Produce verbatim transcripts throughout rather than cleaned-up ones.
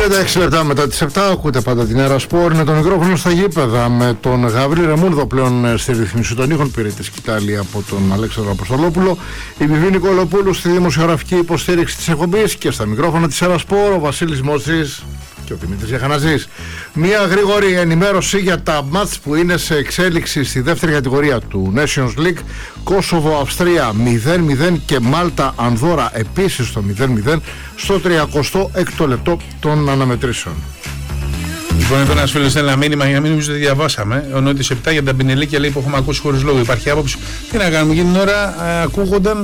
τριάντα έξι λεπτά μετά τις επτά ακούτε πάντα την Έρα Σπορ. Είναι το μικρόφωνο στα γήπεδα με τον Γαβρίλη Ρεμούρδο πλέον στη ρυθμίση των ήχων. Πήρε τη σκητάλη από τον Αλέξανδρο Αποστολόπουλο. Η Βιβί Νικολοπούλου στη δημοσιογραφική υποστήριξη της εκπομπής και στα μικρόφωνα της Έρα Σπορ ο Βασίλης Μότσης και ο Δημήτρης Γιαχαναζής. Μία γρήγορη ενημέρωση για τα μάτς που είναι σε εξέλιξη στη δεύτερη κατηγορία του Nations League. Κόσοβο-Αυστρία μηδέν μηδέν και Μάλτα-Ανδώρα επίσης στο μηδέν μηδέν στο τριακοστό έκτο λεπτό των αναμετρήσεων. Λοιπόν, εδώ ένα φίλο στέλνει ένα μήνυμα για να μην νομίζω ότι διαβάσαμε. Ο Νότης επτά για τα πινελίκια λέει που έχουμε ακούσει χωρίς λόγο. Υπάρχει άποψη. Τι να κάνουμε, εκείνη την ώρα ε, ακούγονταν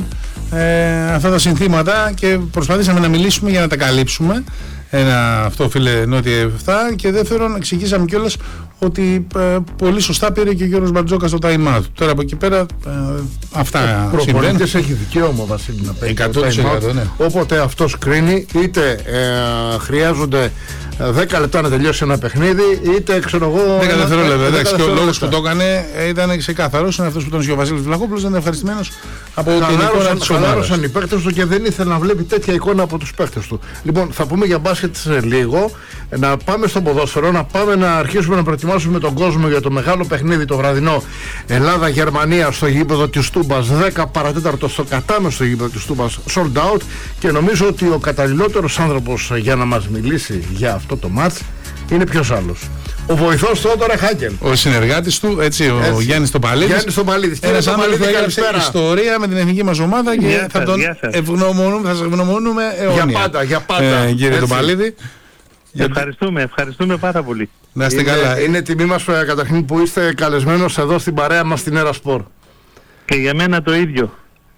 ε, αυτά τα συνθήματα και προσπαθήσαμε να μιλήσουμε για να τα καλύψουμε. Ένα αυτό φίλε Νότια επτά και δεύτερον εξηγήσαμε κιόλας ότι ε, πολύ σωστά πήρε και ο Γιώργος Μπαρτζόκας στο time out. Τώρα από εκεί πέρα ε, αυτά ο προπονητής έχει δικαίωμα, Βασίλη, να παίξει εκατό τοις εκατό, ναι. Όποτε αυτός κρίνει, είτε ε, χρειάζονται δέκα λεπτά να τελειώσει ένα παιχνίδι, είτε ξέρω εγώ. δέκα δευτερόλεπτα. Εντάξει, και ο λόγος που το έκανε ήταν ξεκάθαρος. Είναι αυτός που τον είχε ο Βασίλης Βλαχόπουλος, ήταν ευχαριστημένος από την εικόνα της ομάδας. Χαλάρωσαν οι παίκτες του και δεν ήθελε να βλέπει τέτοια εικόνα από τους παίκτες του. Λοιπόν, θα πούμε για μπάσκετ σε λίγο. Να πάμε στο ποδόσφαιρο, να πάμε να αρχίσουμε να προετοιμάσουμε τον κόσμο για το μεγάλο παιχνίδι το βραδινό Ελλάδα-Γερμανία στο γήπεδο της Τούμπας. δέκα παρατέταρτο στο κατάμεσο γήπεδο της Τούμπας, sold out. Και νομίζω ότι ο καταλληλότερος άνθρωπος για να μας μιλήσει για αυτό το μάτς είναι ποιος άλλος? Ο βοηθός του Ότο Ρεχάκελ. Ο συνεργάτης του, έτσι, ο έτσι. Γιάννης Τοπαλίδης. Γιάννης Τοπαλίδης. Ένας άνθρωπος που έγραψε ιστορία με την εθνική μας ομάδα και yeah, θα τον ευγνωμονούμε, θα σας ευγνωμονούμε αιώνια. Για πάντα, για πάντα. Ε, κύριε Τοπαλίδη. Ευχαριστούμε, ευχαριστούμε πάρα πολύ. Να είστε είναι, καλά. Είναι τιμή μας καταρχήν που είστε καλεσμένος εδώ στην παρέα μας στην Έρα Σπορ. Και για μένα το ίδιο.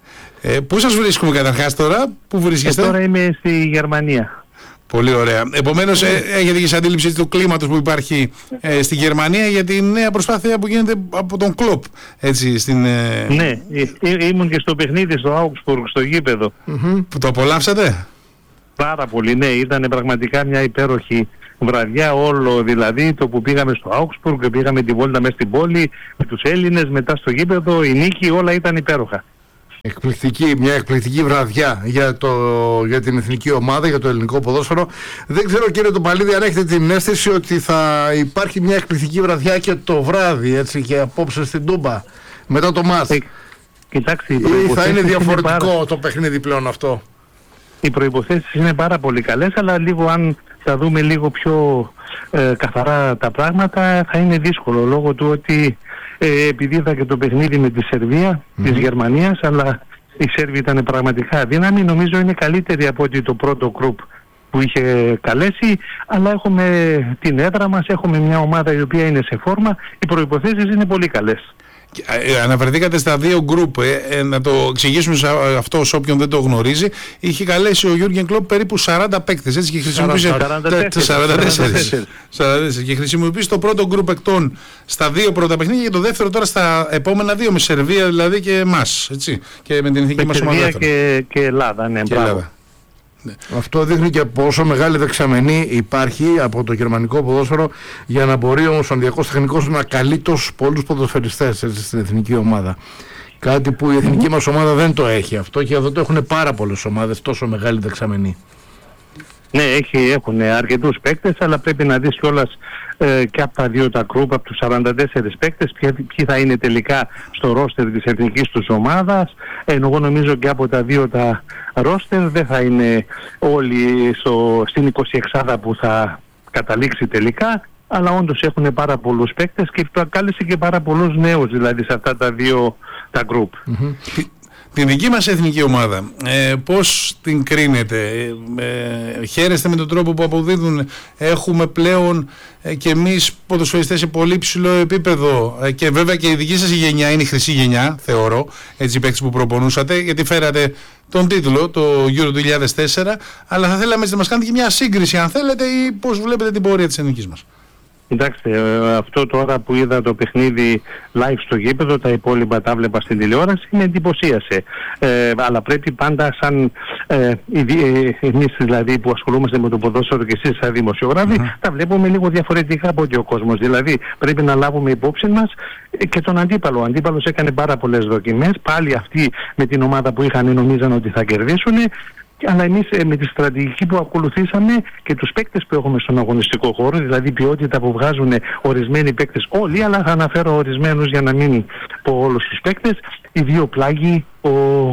Ε, πού σας βρίσκουμε καταρχάς τώρα, πού βρίσκεστε? Ε, τώρα είμαι στη Γερμανία. Πολύ ωραία. Επομένως, ε, έχετε και σε αντίληψη του κλίματος που υπάρχει ε, στη Γερμανία για τη νέα προσπάθεια που γίνεται από τον Κλοπ. Έτσι, στην, ε... Ναι, ε, ήμουν και στο παιχνίδι στο Augsburg, στο γήπεδο. Mm-hmm. Που το απολαύσατε? Πάρα πολύ, ναι. Ήταν πραγματικά μια υπέροχη βραδιά όλο, δηλαδή το που πήγαμε στο Augsburg και πήγαμε τη βόλτα μέσα στην πόλη με τους Έλληνες, μετά στο γήπεδο, η νίκη, όλα ήταν υπέροχα. Εκπληκτική, μια εκπληκτική βραδιά για, το, για την εθνική ομάδα, για το ελληνικό ποδόσφαιρο. Δεν ξέρω, κύριε Τοπαλίδη, αν έχετε την αίσθηση ότι θα υπάρχει μια εκπληκτική βραδιά και το βράδυ, έτσι, και απόψε στην Τούμπα μετά το μάτς. Ε, κοιτάξτε, ή θα είναι διαφορετικό είναι πάρα... το παιχνίδι πλέον αυτό? Οι προϋποθέσεις είναι πάρα πολύ καλές, αλλά λίγο αν θα δούμε λίγο πιο ε, καθαρά τα πράγματα θα είναι δύσκολο, λόγω του ότι ε, επειδή είδα και το παιχνίδι με τη Σερβία mm-hmm. της Γερμανίας, αλλά η Σέρβη ήταν πραγματικά αδύναμη, νομίζω είναι καλύτερη από ότι το πρώτο γκρουπ που είχε καλέσει, αλλά έχουμε την έδρα μας, έχουμε μια ομάδα η οποία είναι σε φόρμα, οι προϋποθέσεις είναι πολύ καλές. Ε, αναφερθήκατε στα δύο γκρουπ, ε, ε, να το εξηγήσουμε σε αυτό σε όποιον δεν το γνωρίζει. Είχε καλέσει ο Γιούργεν Κλοπ περίπου σαράντα παίκτες, έτσι, και χρησιμοποίησε σαράντα τέσσερα και χρησιμοποίησε το πρώτο γκρουπ εκτών στα δύο πρώτα παιχνίδια και το δεύτερο τώρα στα επόμενα δύο, με Σερβία δηλαδή και εμάς, έτσι, και με την εθνική μας ομάδα. Σερβία και, και Ελλάδα, ναι, και Ελλάδα. Ναι. Αυτό δείχνει και πόσο μεγάλη δεξαμενή υπάρχει από το γερμανικό ποδόσφαιρο για να μπορεί ο Ομοσπονδιακός Τεχνικός να καλεί τόσους πολλούς ποδοσφαιριστές, έτσι, στην εθνική ομάδα. Κάτι που η εθνική μας ομάδα δεν το έχει αυτό, και εδώ το έχουν πάρα πολλές ομάδες, τόσο μεγάλη δεξαμενή. Ναι, έχει, έχουν αρκετούς παίκτες, αλλά πρέπει να δεις κιόλας ε, και από τα δύο τα γκρουπ, από τους σαράντα τέσσερις παίκτες, ποιοι, ποιοι θα είναι τελικά στο ρόστερ της εθνικής τους ομάδας. Ε, εγώ νομίζω και από τα δύο τα ρόστερ δεν θα είναι όλοι στο, στην εικοσιεξάδα που θα καταλήξει τελικά, αλλά όντως έχουν πάρα πολλούς παίκτες και το κάλεσε και πάρα πολλούς νέους, δηλαδή σε αυτά τα δύο τα γκρουπ. Mm-hmm. Την δική μας εθνική ομάδα, ε, πώς την κρίνετε? Ε, ε, χαίρεστε με τον τρόπο που αποδίδουν? Έχουμε πλέον ε, και εμείς ποδοσφαιριστές σε πολύ ψηλό επίπεδο, ε, και βέβαια και η δική σας γενιά είναι η χρυσή γενιά, θεωρώ, έτσι, οι παίκτες που προπονούσατε, γιατί φέρατε τον τίτλο, το Euro δύο χιλιάδες τέσσερα, αλλά θα θέλαμε να μας κάνετε και μια σύγκριση, αν θέλετε, ή πώς βλέπετε την πορεία της εθνικής μας. Κοιτάξτε, αυτό τώρα που είδα το παιχνίδι live στο γήπεδο, τα υπόλοιπα τα βλέπα στην τηλεόραση, με εντυπωσίασε. Ε, αλλά πρέπει πάντα σαν ε, εμείς δηλαδή που ασχολούμαστε με το ποδόσφαιρο και εσείς σαν δημοσιογράφοι, mm-hmm. τα βλέπουμε λίγο διαφορετικά από ότι ο κόσμος. Δηλαδή πρέπει να λάβουμε υπόψη μας και τον αντίπαλο. Ο αντίπαλος έκανε πάρα πολλές δοκιμές, πάλι αυτοί με την ομάδα που είχαν νομίζαν ότι θα κερδίσουν. αλλά εμείς με τη στρατηγική που ακολουθήσαμε και τους παίκτες που έχουμε στον αγωνιστικό χώρο, δηλαδή ποιότητα που βγάζουν ορισμένοι παίκτες, όλοι, αλλά θα αναφέρω ορισμένους για να μην πω όλους τους παίκτες, οι δύο πλάγοι, ο,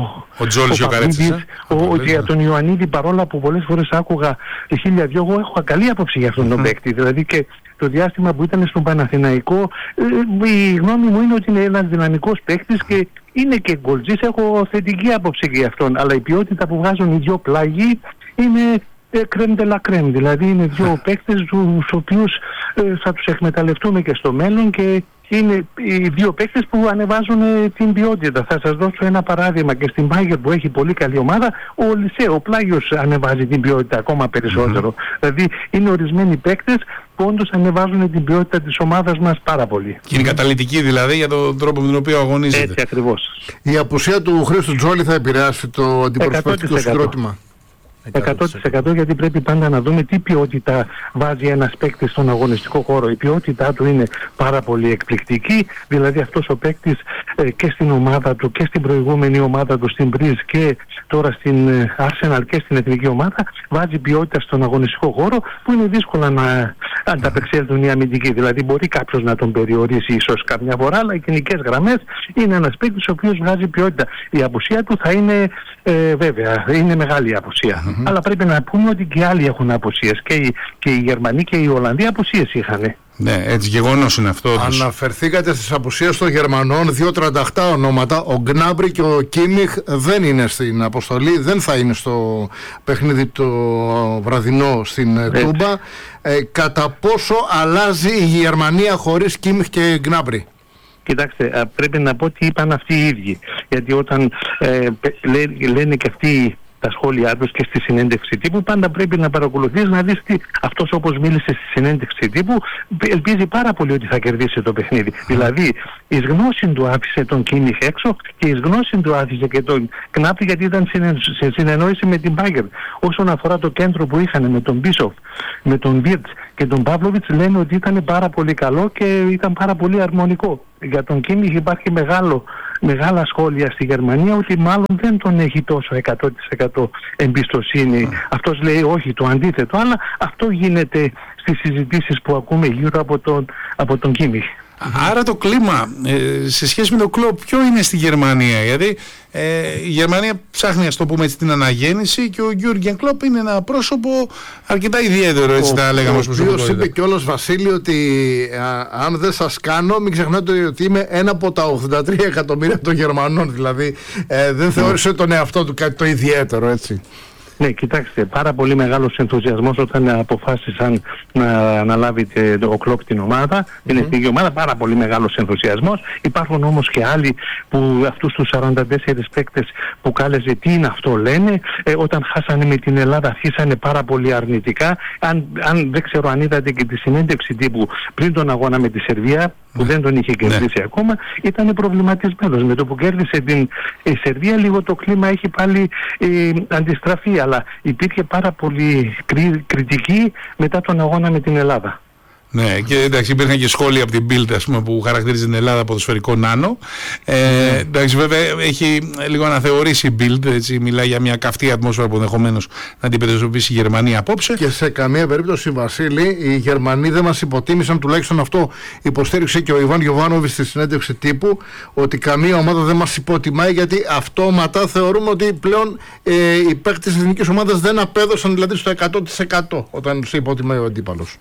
ο Τζόλης ο, ο Καρέτσης, ο, ο, για τον Ιωαννίδη, παρόλα που πολλές φορές άκουγα χίλια δυο, εγώ έχω καλή άποψη για αυτόν τον παίκτη, δηλαδή και το διάστημα που ήταν στον Παναθηναϊκό, ε, η γνώμη μου είναι ότι είναι ένας δυναμικός παίκτης και είναι και γκολτζής, έχω θετική άποψη για αυτόν, αλλά η ποιότητα που βγάζουν οι δύο πλάγοι είναι κρέμ de la crème, δηλαδή είναι δύο παίκτες τους οποίους ε, θα τους εκμεταλλευτούμε και στο μέλλον και είναι οι δύο παίκτες που ανεβάζουν ε, την ποιότητα. Θα σας δώσω ένα παράδειγμα και στην Bayern που έχει πολύ καλή ομάδα, ο Λισέ, ο Πλάγιος ανεβάζει την ποιότητα ακόμα περισσότερο. Mm-hmm. Δηλαδή είναι ορισμένοι παίκτες που όντως ανεβάζουν την ποιότητα της ομάδας μας πάρα πολύ. Και είναι καταλυτική δηλαδή για τον τρόπο με τον οποίο αγωνίζεται. Έτσι ακριβώς. Η απουσία του Χρήστου Τζόλη θα επηρεάσει το αντιπροσωπευτικό συγκρότημα? εκατό τοις εκατό γιατί πρέπει πάντα να δούμε τι ποιότητα βάζει ένας παίκτης στον αγωνιστικό χώρο. Η ποιότητά του είναι πάρα πολύ εκπληκτική, δηλαδή αυτός ο παίκτης ε, και στην ομάδα του και στην προηγούμενη ομάδα του στην Μπριζ και τώρα στην ε, Arsenal και στην εθνική ομάδα βάζει ποιότητα στον αγωνιστικό χώρο που είναι δύσκολα να ανταπεξέλθουν οι αμυντικοί. Δηλαδή μπορεί κάποιος να τον περιορίσει ίσως καμιά φορά, αλλά οι κοινικές γραμμές είναι ένας παίκτης ο οποίος βγάζει ποιότητα. Η απουσία του θα είναι ε, βέβαια, είναι μεγάλη η απουσία. Mm-hmm. Αλλά πρέπει να πούμε ότι και άλλοι έχουν απουσίες. Και οι, και οι Γερμανοί και οι Ολλανδοί απουσίες είχαν. Ναι, έτσι γεγονός είναι αυτό. Αναφερθήκατε στις απουσίες των Γερμανών, δύο τριανταοκτώ ονόματα. Ο Γκνάμπρι και ο Κίμιχ δεν είναι στην αποστολή, δεν θα είναι στο παιχνίδι το βραδινό στην έτσι. Τούμπα. Ε, κατά πόσο αλλάζει η Γερμανία χωρίς Κίμιχ και Γκνάμπρι? Κοιτάξτε, πρέπει να πω τι είπαν αυτοί οι ίδιοι. Γιατί όταν ε, λέ, λένε και αυτοί τα σχόλιά τους και στη συνέντευξη τύπου, πάντα πρέπει να παρακολουθείς να δεις τι αυτός όπως μίλησε στη συνέντευξη τύπου ελπίζει πάρα πολύ ότι θα κερδίσει το παιχνίδι. Mm. Δηλαδή εις γνώση του άφησε τον Κίμιχ έξω και εις γνώση του άφησε και τον Γκνάμπρι γιατί ήταν σε συνεννόηση με την Bayern. Όσον αφορά το κέντρο που είχαν με τον Μπίσοφ, με τον Βίρτς και τον Παύλοβιτς, λένε ότι ήταν πάρα πολύ καλό και ήταν πάρα πολύ αρμονικό. Για τον Κίμιχ υπάρχει μεγάλο, μεγάλα σχόλια στη Γερμανία ότι μάλλον δεν τον έχει τόσο εκατό τοις εκατό εμπιστοσύνη. Mm. Αυτός λέει όχι, το αντίθετο, αλλά αυτό γίνεται στις συζητήσεις που ακούμε γύρω από τον, από τον Κίμιχ. Άρα το κλίμα ε, σε σχέση με το Κλοπ ποιο είναι στη Γερμανία? Γιατί ε, η Γερμανία ψάχνει, ας το πούμε έτσι, την αναγέννηση και ο Γιούργεν Κλοπ είναι ένα πρόσωπο αρκετά ιδιαίτερο, έτσι ο, τα λέγαμε ως προσωπικότητα. Ο οποίος είπε κιόλας, Βασίλη, ότι α, αν δεν σας κάνω μην ξεχνάτε ότι είμαι ένα από τα ογδόντα τρία εκατομμύρια των Γερμανών, δηλαδή ε, δεν θεώρησε τον εαυτό του κάτι το ιδιαίτερο, έτσι. Ναι, κοιτάξτε, πάρα πολύ μεγάλος ενθουσιασμός όταν αποφάσισαν να αναλάβει ο Κλοπ την ομάδα, mm-hmm. την εθνική ομάδα, πάρα πολύ μεγάλος ενθουσιασμός. Υπάρχουν όμως και άλλοι που αυτούς τους σαράντα τέσσερις παίκτες που κάλεσε τι είναι αυτό λένε, ε, όταν χάσανε με την Ελλάδα αρχίσανε πάρα πολύ αρνητικά. Αν, αν δεν ξέρω αν είδατε και τη συνέντευξη τύπου πριν τον αγώνα με τη Σερβία, που δεν τον είχε κερδίσει ναι. ακόμα, ήταν προβληματισμένος. Με το που κέρδισε την ε, Σερβία λίγο το κλίμα έχει πάλι ε, αντιστραφεί, αλλά υπήρχε πάρα πολύ κρι, κριτική μετά τον αγώνα με την Ελλάδα. Ναι, και εντάξει, υπήρχαν και σχόλια από την Bild, ας πούμε, που χαρακτηρίζει την Ελλάδα ποδοσφαιρικό νάνο. Ε, mm. Εντάξει, βέβαια έχει λίγο αναθεωρήσει η Bild, έτσι, μιλάει για μια καυτή ατμόσφαιρα που ενδεχομένως να την περιζωπήσει η Γερμανία απόψε. Και σε καμία περίπτωση, Βασίλη, οι Γερμανοί δεν μας υποτίμησαν, τουλάχιστον αυτό υποστήριξε και ο Ιβάν Γιοβάνοβιτς στη συνέντευξη τύπου, ότι καμία ομάδα δεν μας υποτιμάει, γιατί αυτόματα θεωρούμε ότι πλέον ε, οι παίκτες της εθνικής ομάδας δεν απέδωσαν δηλαδή στο εκατό τοις εκατό όταν τους υποτιμάει ο αντίπαλος.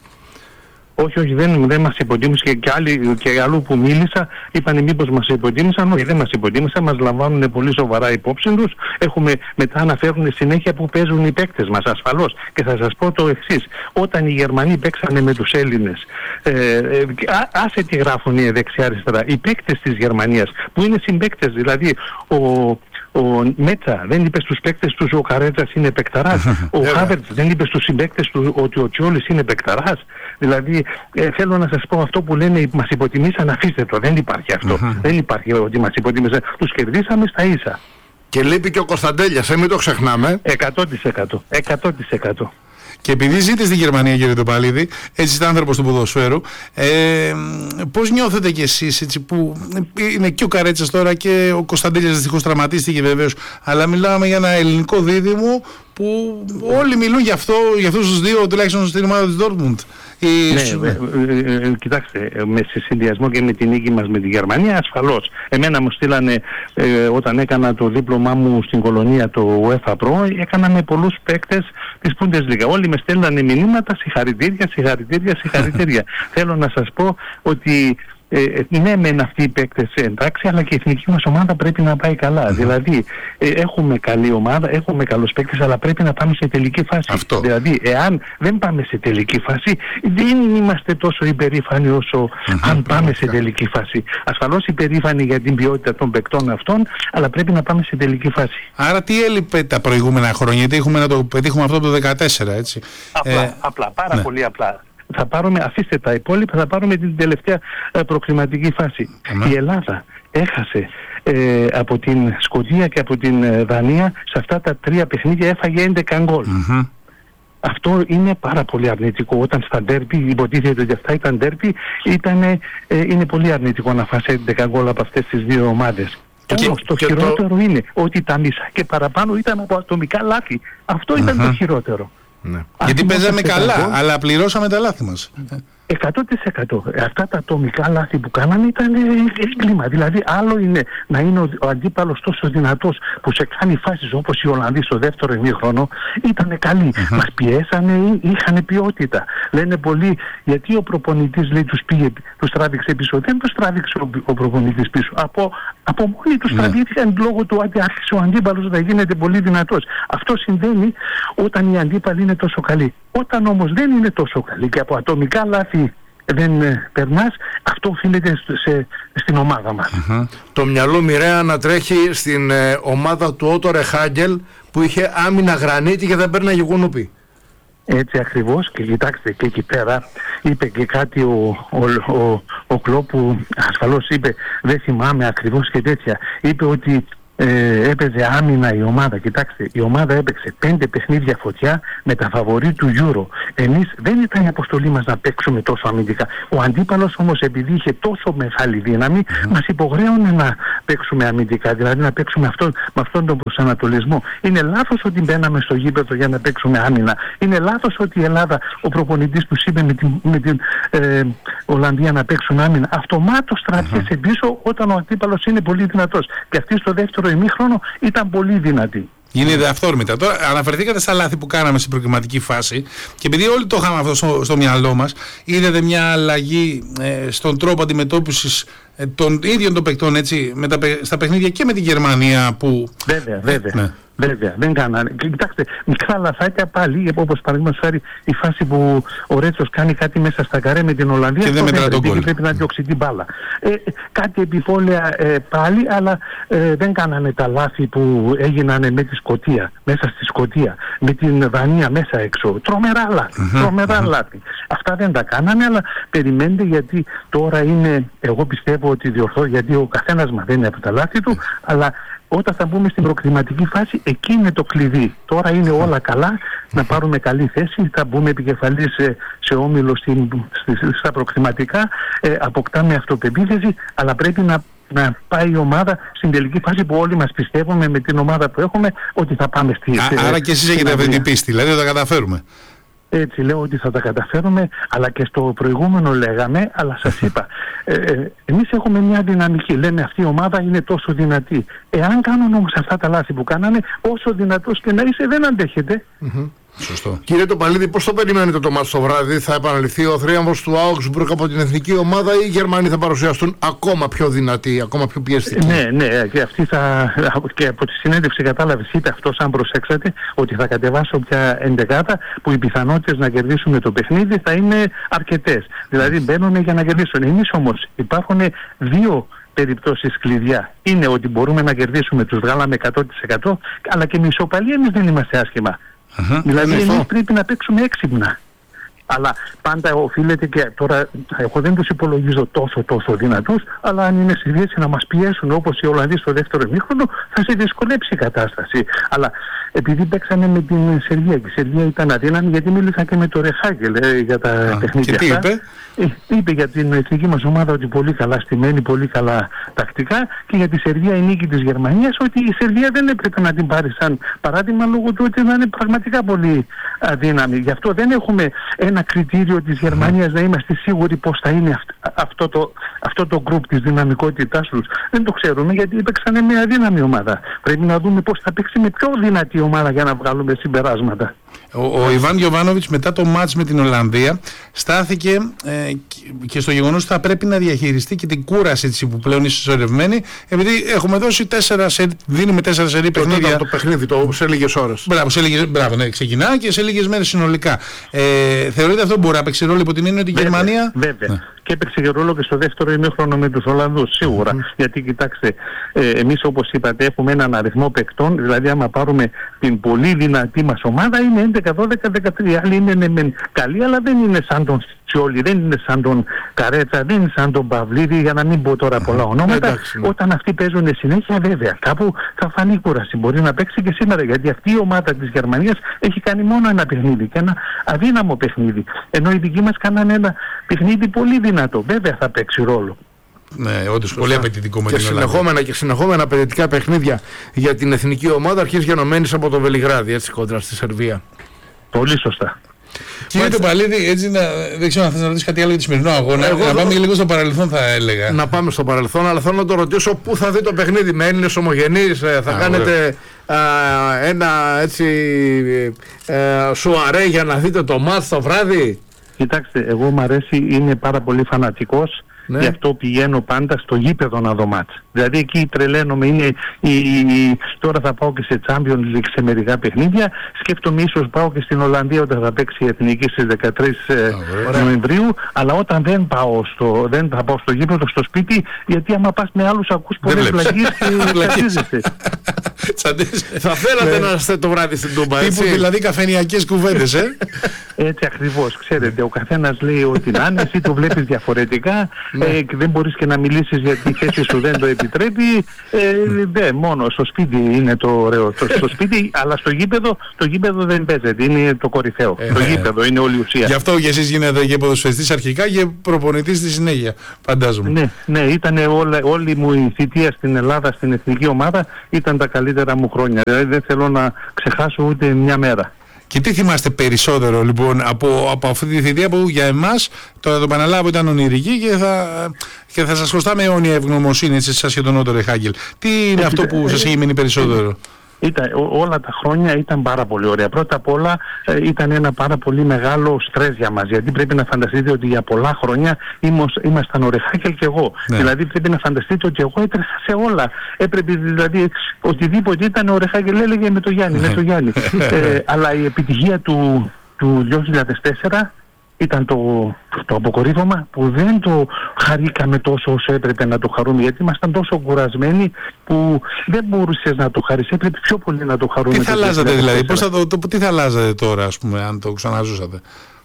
Όχι, όχι, δεν, δεν μας υποτίμησε και, και, άλλοι, και αλλού που μίλησα είπαν μήπως μας υποτίμησαν. Όχι, δεν μας υποτίμησαν, μας λαμβάνουν πολύ σοβαρά υπόψη τους. Έχουμε, μετά αναφέρουν συνέχεια που παίζουν οι παίκτες μας, ασφαλώς. Και θα σας πω το εξής. Όταν οι Γερμανοί παίξανε με τους Έλληνες, ε, ε, α, άσε τι γράφουν οι δεξιά-αριστερά, οι παίκτες της Γερμανίας που είναι συμπαίκτες, δηλαδή ο... Ο Μέτσα δεν είπε στους παίκτες τους ο Καρέτσας είναι παικταράς. Ο Χάβερτς δεν είπε στους συμπαίκτες του ότι ο Τσιόλης είναι παικταράς. Δηλαδή ε, θέλω να σας πω αυτό που λένε μας υποτιμήσαν, αφήστε το. Δεν υπάρχει αυτό. Δεν υπάρχει ότι μας υποτιμήσαν. Τους κερδίσαμε στα ίσα. Και λείπει και ο Κωνσταντέλιας, ε, μην το ξεχνάμε. εκατό τοις εκατό. εκατό τοις εκατό. Και επειδή ζείτε στη Γερμανία, κύριε Τοπαλίδη, έτσι είστε άνθρωπος του ποδοσφαίρου, ε, πώς νιώθετε κι εσείς, έτσι, που είναι και ο Καρέτσας τώρα και ο Κωνσταντέλιας δυστυχώς τραυματίστηκε βεβαίως, αλλά μιλάμε για ένα ελληνικό δίδυμο που όλοι μιλούν για αυτό, για αυτούς τους δύο, τουλάχιστον στην ομάδα της Dortmund. Ναι, ε, ε, ε, κοιτάξτε, με συνδυασμό και με την νίκη μας με τη Γερμανία, ασφαλώς. Εμένα μου στείλανε, ε, όταν έκανα το δίπλωμά μου στην Κολονία, το UEFA Pro, έκανα με πολλούς παίκτες της Bundesliga. Όλοι με στέλνανε μηνύματα, συγχαρητήρια, συγχαρητήρια, συγχαρητήρια. Θέλω να σας πω ότι Ε, ναι, μεν αυτοί οι παίκτες εντάξει, αλλά και η εθνική μας ομάδα πρέπει να πάει καλά. Mm-hmm. Δηλαδή, ε, έχουμε καλή ομάδα, έχουμε καλούς παίκτες, αλλά πρέπει να πάμε σε τελική φάση. Αυτό. Δηλαδή, εάν δεν πάμε σε τελική φάση, δεν είμαστε τόσο υπερήφανοι όσο mm-hmm. αν πάμε σε τελική φάση. Ασφαλώς υπερήφανοι για την ποιότητα των παικτών αυτών, αλλά πρέπει να πάμε σε τελική φάση. Άρα, τι έλειπε τα προηγούμενα χρόνια, γιατί έχουμε να το πετύχουμε αυτό το δεκατέσσερα, έτσι. Απλά, ε, απλά πάρα ναι. πολύ απλά. Θα πάρουμε, αφήστε τα υπόλοιπα, θα πάρουμε την τελευταία ε, προκριματική φάση. Mm-hmm. Η Ελλάδα έχασε ε, από την Σκωτία και από την ε, Δανία, σε αυτά τα τρία παιχνίδια έφαγε έντεκα γκολ. Mm-hmm. Αυτό είναι πάρα πολύ αρνητικό. Όταν στα ντέρμπι, υποτίθεται ότι αυτά ήταν ντέρμπι, ε, είναι πολύ αρνητικό να φάσει έντεκα γκολ από αυτές τις δύο ομάδες. Και, Όμως το και χειρότερο το... είναι ότι τα μισά και παραπάνω ήταν από ατομικά λάθη. Αυτό mm-hmm. ήταν το χειρότερο. Ναι. Γιατί παίζαμε καλά, γκολ, αλλά πληρώσαμε τα λάθη μας. εκατό τοις εκατό. Αυτά τα ατομικά λάθη που κάνανε ήταν έγκλημα. Δηλαδή, άλλο είναι να είναι ο, ο αντίπαλος τόσο δυνατός που σε κάνει φάσεις όπως οι Ολλανδοί στο δεύτερο ημίχρονο, ήταν καλοί. Mm-hmm. Μας πιέσανε, είχαν ποιότητα. Λένε πολλοί, γιατί ο προπονητής λέει τους πήγε, τους τράβηξε πίσω. Δεν τους τράβηξε ο, ο προπονητής πίσω. Από, από μόνοι τους mm-hmm. τραβήθηκαν λόγω του ότι άρχισε ο αντίπαλος να γίνεται πολύ δυνατός. Αυτό συμβαίνει όταν οι αντίπαλοι είναι τόσο καλοί. Όταν όμως δεν είναι τόσο καλοί και από ατομικά λάθη δεν ε, περνάς, αυτό οφείλεται σε, στην ομάδα μας. Mm-hmm. Το μυαλό μοιραία να τρέχει στην ε, ομάδα του Ότο Ρεχάγκελ που είχε άμυνα γρανίτη και δεν παίρναγε γουνούπι. Έτσι ακριβώς, και κοιτάξτε, και εκεί πέρα είπε και κάτι ο, ο, ο, ο Κλόπ που ασφαλώς είπε, δεν θυμάμαι ακριβώς και τέτοια, είπε ότι Ε, έπαιζε άμυνα η ομάδα. Κοιτάξτε, η ομάδα έπαιξε πέντε παιχνίδια φωτιά με τα φαβορί του Euro. Εμείς δεν ήταν η αποστολή μας να παίξουμε τόσο αμυντικά. Ο αντίπαλος όμως, επειδή είχε τόσο μεγάλη δύναμη, mm-hmm. μας υπογραίωνε να παίξουμε αμυντικά, δηλαδή να παίξουμε αυτό, με αυτόν τον προσανατολισμό. Είναι λάθος ότι μπαίναμε στο γήπεδο για να παίξουμε άμυνα. Είναι λάθος ότι η Ελλάδα, ο προπονητής τους είπε με την, με την ε, Ολλανδία να παίξουν άμυνα. Αυτομάτως τραβήσε mm-hmm. πίσω όταν ο αντίπαλος είναι πολύ δυνατός. Και αυτή στο δεύτερο ημίχρονο ήταν πολύ δυνατή. Γίνεται αυθόρμητα. Τώρα αναφερθήκατε στα λάθη που κάναμε στην προκριματική φάση και επειδή όλοι το είχαμε αυτό στο, στο μυαλό μας, είδατε μια αλλαγή ε, στον τρόπο αντιμετώπισης ε, των ίδιων των παικτών, έτσι, με τα, στα παιχνίδια και με τη Γερμανία που... Βέβαια, βέβαια. Ναι. Βέβαια, δεν κάνανε. Και κοιτάξτε, μικρά λαθάκια πάλι, όπως παραδείγματος χάρη η φάση που ο Ρέτσος κάνει κάτι μέσα στα καρέ με την Ολλανδία, και δεν μετρά τον γκολ. Πρέπει να διώξει την μπάλα. Ε, κάτι επιβόλαια ε, πάλι, αλλά ε, δεν κάνανε τα λάθη που έγιναν με τη Σκωτία, μέσα στη Σκωτία, με την Δανία μέσα έξω. Τρομερά λάθη, mm-hmm, τρομερά mm-hmm. λάθη. Αυτά δεν τα κάνανε, αλλά περιμένετε, γιατί τώρα είναι, εγώ πιστεύω ότι διορθώ, γιατί ο καθένας μαθαίνει από τα λάθη του, αλλά όταν θα μπούμε στην προκριματική φάση, εκεί είναι το κλειδί. Τώρα είναι όλα καλά, να πάρουμε καλή θέση, θα μπούμε επικεφαλής σε, σε όμιλο στην, στα προκριματικά, ε, αποκτάμε αυτοπεποίθηση, αλλά πρέπει να, να πάει η ομάδα στην τελική φάση που όλοι μας πιστεύουμε με την ομάδα που έχουμε ότι θα πάμε στη... Α, άρα και εσείς έχετε αυτή την πίστη, δηλαδή θα τα καταφέρουμε. Έτσι λέω ότι θα τα καταφέρουμε, αλλά και στο προηγούμενο λέγαμε, αλλά σας είπα, ε, ε, εμείς έχουμε μια δυναμική. Λέμε αυτή η ομάδα είναι τόσο δυνατή. Εάν κάνουν όμως αυτά τα λάθη που κάνανε, όσο δυνατός και να είσαι δεν αντέχετε. Mm-hmm. Σωστό. Κύριε Τοπαλίδη, πώς το περιμένετε το μάτς το βράδυ? Θα επαναληφθεί ο θρίαμβος του Augsburg από την εθνική ομάδα ή οι Γερμανοί θα παρουσιαστούν ακόμα πιο δυνατοί, ακόμα πιο πιεστικοί? Ναι, ναι, και αυτή θα, και από τη συνέντευξη κατάλαβες, είπε αυτός, αν προσέξατε, ότι θα κατεβάσω πια εντεκάτα που οι πιθανότητες να κερδίσουμε το παιχνίδι θα είναι αρκετές. Δηλαδή μπαίνουν για να κερδίσουν. Εμείς όμως υπάρχουν δύο περιπτώσεις κλειδιά. Είναι ότι μπορούμε να κερδίσουμε, τους βγάλαμε εκατό τοις εκατό, αλλά και με ισοπαλία εμείς δεν είμαστε άσχημα. Uh-huh. Δηλαδή εμείς πρέπει να παίξουμε έξυπνα. Αλλά πάντα οφείλεται και τώρα, εγώ δεν τους υπολογίζω τόσο τόσο δυνατούς, αλλά αν είναι στη θέση να μας πιέσουν όπως οι Ολλανδοί στο δεύτερο ημίχρονο, θα σε δυσκολέψει η κατάσταση. Αλλά επειδή παίξανε με την Σερβία και η Σερβία ήταν αδύναμη, γιατί μίλησα και με το Ρεχάγκελ ε, για τα Α, παιχνίδια και τι αυτά. είπε? Ε, είπε για την εθνική μας ομάδα ότι πολύ καλά στημένη, πολύ καλά τακτικά, και για τη Σερβία η νίκη της Γερμανίας ότι η Σερβία δεν έπρεπε να την πάρει σαν παράδειγμα λόγω του ότι θα είναι πραγματικά πολύ αδύναμη. Γι' αυτό δεν έχουμε ένα κριτήριο της Γερμανίας να είμαστε σίγουροι πώς θα είναι αυτό το, αυτό το γκρουπ της δυναμικότητάς τους. Δεν το ξέρουμε γιατί παίξανε με αδύναμη ομάδα. Πρέπει να δούμε πώς θα παίξει με πιο δυνατή ομάδα για να βγάλουμε συμπεράσματα. Ο, ο Ιβάν Γιοβάνοβιτς μετά το μάτς με την Ολλανδία στάθηκε ε, και στο γεγονός ότι θα πρέπει να διαχειριστεί και την κούραση της που πλέον είναι συσσωρευμένη, επειδή έχουμε δώσει τέσσερα σερί, δίνουμε τέσσερα σερί παιχνίδια. Το, το παιχνίδι το, σε λίγες ώρες. Μπράβο, σε λίγες, μπράβο, ναι, ξεκινά και σε λίγες μέρες συνολικά. Ε, θεωρείτε αυτό μπορεί να παίξει ρόλο υπό την έννοια ότι η Γερμανία... Βέβαια. Ναι. Και έπαιξε και ρόλο και στο δεύτερο ημίχρονο με τους Ολλανδούς, σίγουρα. Mm. Γιατί κοιτάξτε, ε, εμείς όπως είπατε έχουμε έναν αριθμό παικτών, δηλαδή άμα πάρουμε την πολύ δυνατή μας ομάδα είναι έντεκα, δώδεκα, δεκατρία. Άλλοι είναι ναι, καλοί, αλλά δεν είναι σαν τον Τσιόλι, δεν είναι σαν τον Καρέτσα, δεν είναι σαν τον Παυλίδη, για να μην πω τώρα πολλά ονόματα. Εντάξει, ναι. Όταν αυτοί παίζουν συνέχεια, βέβαια, κάπου θα φανεί κούραση. Μπορεί να παίξει και σήμερα, γιατί αυτή η ομάδα της Γερμανίας έχει κάνει μόνο ένα παιχνίδι και ένα αδύναμο παιχνίδι. Ενώ οι δικοί μας κάνανε ένα παιχνίδι πολύ δυνατό. Βέβαια θα παίξει ρόλο. Ναι, όντως πολύ απαιτητικό με και την συνεχόμενα και συνεχόμενα απαιτητικά παιχνίδια για την εθνική ομάδα αρχής γενομένης από το Βελιγράδι, έτσι κόντρα στη Σερβία. Πολύ σωστά. Κύριε Τοπαλίδη, έτσι να, δεν ξέρω αν θες να ρωτήσεις κάτι άλλο για τη σημερινό αγώνα. Εγώ, να πάμε δω... λίγο στο παρελθόν, θα έλεγα. Να πάμε στο παρελθόν, αλλά θέλω να το ρωτήσω πού θα δει το παιχνίδι. Με Έλληνες ομογενείς, θα α, κάνετε α, ένα έτσι α, σουαρέ για να δείτε το μάτς το βράδυ? Κοιτάξτε, εγώ μου αρέσει, είναι πάρα πολύ φανατικός. Ναι. Γι' αυτό πηγαίνω πάντα στο γήπεδο να δω μάτς. Δηλαδή εκεί τρελαίνομαι, είναι η, η, τώρα θα πάω και σε Champions League σε μερικά παιχνίδια. Σκέφτομαι ίσως πάω και στην Ολλανδία όταν θα παίξει η Εθνική στις δεκατρείς Νοεμβρίου. Αλλά όταν δεν πάω στο, δεν θα πάω στο γήπεδο, στο σπίτι, γιατί άμα πας με άλλους ακούς πολλές βλαγίες και τσαντίζεσαι. Θα θέλατε να είστε το βράδυ στην Τούμπα, έτσι? Τύπου δηλαδή καφενειακές κουβέντες, ε? Έτσι ακριβώς, ξέρετε, ο καθένας λέει ότι να είναι, εσύ το βλέπεις διαφορετικά, ε, και δεν μπορείς και να μιλήσεις γιατί η θέση σου δεν το επιτρέπει, ε, δε, μόνο στο σπίτι είναι το ωραίο, το, στο σπίτι, αλλά στο γήπεδο, το γήπεδο δεν παίζεται, είναι το κορυφαίο, ε, το ε, γήπεδο είναι όλη η ουσία. Γι' αυτό και εσείς γίνετε και ποδοσφαιριστής αρχικά και προπονητής στη συνέχεια, φαντάζομαι. Ναι, ναι, ήταν όλα, όλη μου η θητεία στην Ελλάδα, στην εθνική ομάδα, ήταν τα καλύτερα μου χρόνια, δηλαδή δεν θέλω να ξεχάσω ούτε μια μέρα. Και τι θυμάστε περισσότερο λοιπόν από, από αυτή τη θητεία που για εμάς, τώρα το επαναλάβω, ήταν ονειρική και θα, και θα σας χρωστάμε αιώνια ευγνωμοσύνη σε εσάς και τον Ότο Ρεχάγκελ. Τι είναι αυτό που σας έχει μείνει περισσότερο? Ήταν, ό, όλα τα χρόνια ήταν πάρα πολύ ωραία. Πρώτα απ' όλα ε, ήταν ένα πάρα πολύ μεγάλο στρες για μας. Γιατί πρέπει να φανταστείτε ότι για πολλά χρόνια ήμος, ήμασταν ο Ρεχάγκελ και εγώ. Ναι. Δηλαδή πρέπει να φανταστείτε ότι εγώ έτρεχα σε όλα. Έπρεπε δηλαδή οτιδήποτε ήταν ο Ρεχάγκελ έλεγε με το Γιάννη, με το Γιάννη. ε, αλλά η επιτυχία του, του δύο χιλιάδες τέσσερα ήταν το, το αποκορύφωμα που δεν το χαρήκαμε τόσο όσο έπρεπε να το χαρούμε, γιατί ήμασταν τόσο κουρασμένοι που δεν μπορούσες να το χαρείς, έπρεπε πιο πολύ να το χαρούμε. Τι θα αλλάζατε δηλαδή, πώς θα το, το, τι θα αλλάζατε τώρα, ας πούμε, αν το ξαναζούσατε?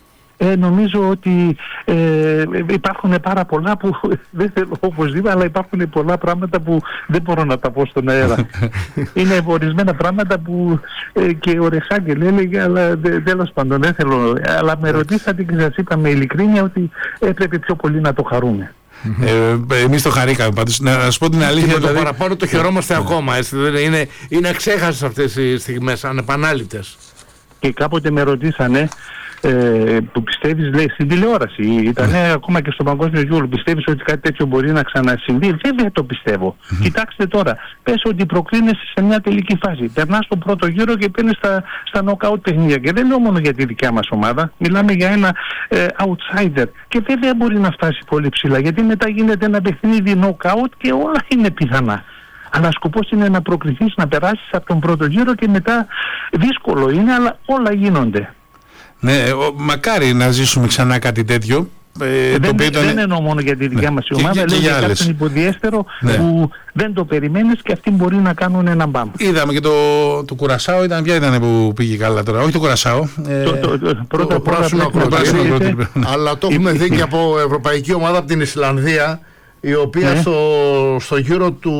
Ε, νομίζω ότι ε, υπάρχουν πάρα πολλά που δεν θέλω όπως είπα, αλλά υπάρχουν πολλά πράγματα που δεν μπορώ να τα πω στον αέρα. Είναι ορισμένα πράγματα που ε, και ο Ρεχάγκελ έλεγε, αλλά δε, τέλος πάντων δεν θέλω. Αλλά με ρωτήσατε και σας είπα με ειλικρίνεια ότι έπρεπε πιο πολύ να το χαρούμε. Ε, εμείς το χαρήκαμε πάντως. Να σας πω την αλήθεια. Και με δηλαδή... το παραπάνω το χαιρόμαστε ακόμα. Έτσι, είναι, είναι αξέχαστες αυτές οι στιγμές, ανεπανάληπτες. Και κάποτε με ρωτήσανε, Ε, που πιστεύεις, λέει, στην τηλεόραση, ήταν mm. ακόμα και στο παγκόσμιο γιούρο, πιστεύεις ότι κάτι τέτοιο μπορεί να ξανασυμβεί? Βέβαια το πιστεύω. Mm. Κοιτάξτε τώρα, πες ότι προκρίνεσαι σε μια τελική φάση, περνάς στον πρώτο γύρο και παίρνεις στα, στα knockout παιχνίδια, και δεν λέω μόνο για τη δικιά μας ομάδα, μιλάμε για ένα ε, outsider, και βέβαια μπορεί να φτάσει πολύ ψηλά, γιατί μετά γίνεται ένα παιχνίδι knockout και όλα είναι πιθανά. Αλλά σκοπός είναι να προκριθείς, να περάσεις από τον πρώτο γύρο, και μετά δύσκολο είναι, αλλά όλα γίνονται. Ναι, μακάρι να ζήσουμε ξανά κάτι τέτοιο. Ε, δεν, το οποίο ήταν... δεν εννοώ μόνο για τη δικιά ναι. μας ομάδα, και, λέω και για κάποιον υποδιέστερο ναι. που δεν το περιμένεις και αυτοί μπορεί να κάνουν ένα μπαμ. Είδαμε και το, το Κουρασάο, ήταν, ποια ήταν που πήγε καλά τώρα, όχι το Κουρασάο. Ε, το, το, το, πρώτα το πράσινο ακροτήρι, αλλά το έχουμε δει και από ευρωπαϊκή ομάδα από την Ισλανδία, η οποία ναι. στο, στο γύρο του,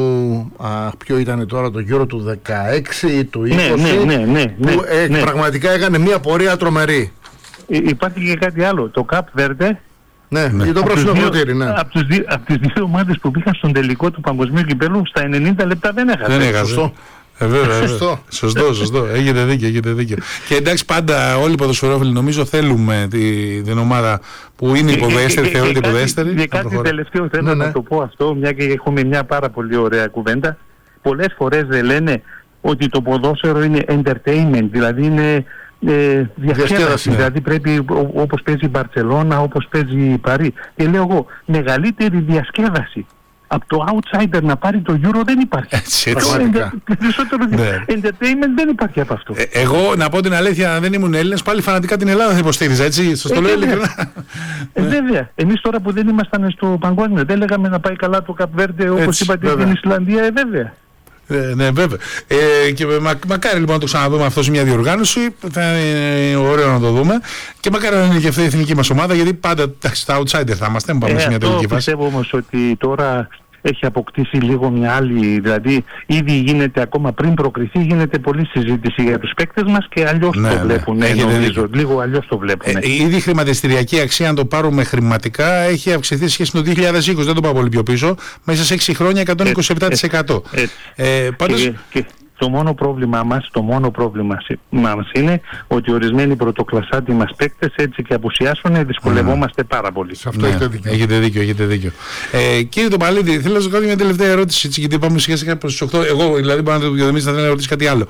α, ποιο ήταν τώρα, το γύρο του δεκαέξι, του είκοσι, ναι, ναι, ναι, ναι, που ε, ναι. πραγματικά έκανε μια πορεία τρομερή. Υ, υπάρχει και κάτι άλλο, το Καπ Βέρντε. Ναι, ναι. Ή το πράσινο ακροτήρι, ναι. Από τις δύο, δύο ομάδες που πήγαν στον τελικό του Παγκοσμίου Κυπέλλου, στα ενενήντα λεπτά δεν έχασε. Δεν έχασε. Ε, βέβαια, σωστό. σωστό, σωστό. Έχετε δίκιο, έχετε δίκιο. Και εντάξει, πάντα όλοι οι ποδοσφαιρόφιλοι νομίζω θέλουμε τη, την ομάδα που είναι υποδέστερη, θεωρείται υποδέστερη. Και κάτι τελευταίο θέλω ναι, ναι. να το πω αυτό, μια και έχουμε μια πάρα πολύ ωραία κουβέντα. Πολλές φορές δεν λένε ότι το ποδόσφαιρο είναι entertainment, δηλαδή είναι ε, διασκέδαση. Ναι. Δηλαδή πρέπει ό, όπως παίζει η Μπαρτσελώνα, όπως παίζει η Παρί. Και λέω εγώ, μεγαλύτερη διασκέδαση από το outsider να πάρει το Euro δεν υπάρχει. Έτσι, έτσι. Περισσότερο ναι. entertainment δεν υπάρχει από αυτό. Ε, εγώ να πω την αλήθεια, αν δεν ήμουν Έλληνες, πάλι φανατικά την Ελλάδα θα υποστήριζα, έτσι. Σας το λέω ειλικρινά. Ε, βέβαια. Εμείς τώρα που δεν ήμασταν στο παγκόσμιο, δεν λέγαμε να πάει καλά το Καπ Βέρντε όπως είπατε στην Ισλανδία, ε, βέβαια. Ε, ναι, βέβαια. Ε, και μα, μακάρι λοιπόν να το ξαναδούμε αυτό σε μια διοργάνωση. Θα είναι ωραίο να το δούμε. Και μακάρι να είναι και αυτή η εθνική μας ομάδα, γιατί πάντα στα outsider θα είμαστε. Πάμε ε, σε μια τελική φάση. Πιστεύω όμως ότι τώρα έχει αποκτήσει λίγο μια άλλη. Δηλαδή, ήδη γίνεται ακόμα πριν προκριθεί, γίνεται πολλή συζήτηση για τους παίκτες μας και αλλιώς ναι, το βλέπουν. Ναι, ναι, νομίζω, λίγο αλλιώς το βλέπουν. Ε, ήδη η χρηματιστηριακή αξία, αν το πάρουμε χρηματικά, έχει αυξηθεί σχέση με το δύο χιλιάδες είκοσι. Δεν το πάω πολύ πιο πίσω. Μέσα σε έξι χρόνια εκατόν είκοσι επτά τοις εκατό. Ε, ε, ε, πάντως... και, και το μόνο πρόβλημα μας, το μόνο πρόβλημα μας είναι ότι ορισμένοι πρωτοκλασσάτοι μας παίκτες έτσι και απουσιάσουν, δυσκολευόμαστε mm. πάρα πολύ. Σε αυτό ναι, έχετε δίκιο. Έχετε δίκιο, έχετε δίκιο. Ε, κύριε Τοπαλίδη, θέλω να σας κάνω μια τελευταία ερώτηση, έτσι, γιατί πάμε σιγά σιγά προς τις οκτώ. Εγώ δηλαδή πάνω να το διαδομήσεις θα θέλω να ρωτήσω κάτι άλλο.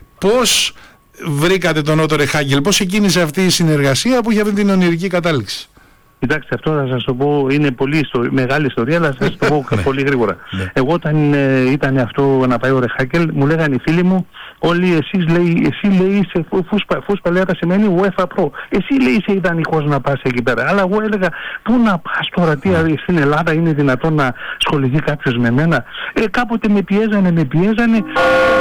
Πώς βρήκατε τον Ότο Ρεχάγκελ, πώς εκκίνησε αυτή η συνεργασία που είχε αυτή την ονειρική κατάληξη? Κοιτάξτε, αυτό θα σας το πω, είναι πολύ ιστορία, μεγάλη ιστορία, αλλά θα σας το πω πολύ γρήγορα. Εγώ όταν ε, ήταν αυτό να πάει ο Ρεχάγκελ, μου λέγανε οι φίλοι μου, όλοι εσείς λέει, εσύ λέει είσαι φούσπα, φούσπα λέει σημαίνει UEFA Pro. Εσύ λέει είσαι ιδανικός να πας εκεί πέρα. Αλλά εγώ έλεγα, πού να πας τώρα, τι στην Ελλάδα είναι δυνατόν να ασχοληθεί κάποιος με μένα? Ε, κάποτε με πιέζανε, με πιέζανε.